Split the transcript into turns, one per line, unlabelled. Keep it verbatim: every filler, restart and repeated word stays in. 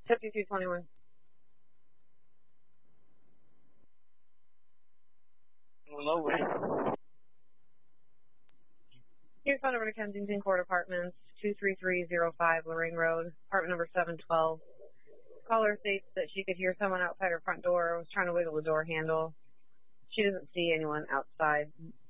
fifty-two twenty-one.
Hello.
Here's phone over to Kensington Court Apartments, two three three zero five Lorraine Road, apartment number seven twelve. Caller states that she could hear someone outside her front door, was trying to wiggle the door handle. She doesn't see anyone outside.